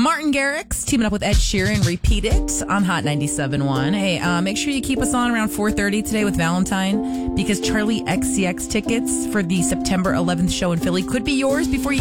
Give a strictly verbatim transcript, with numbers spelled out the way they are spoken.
Martin Garrix teaming up with Ed Sheeran. Repeat It on Hot ninety-seven point one. Hey, uh, make sure you keep us on around four thirty today with Valentine, because Charlie X C X tickets for the September eleventh show in Philly could be yours before you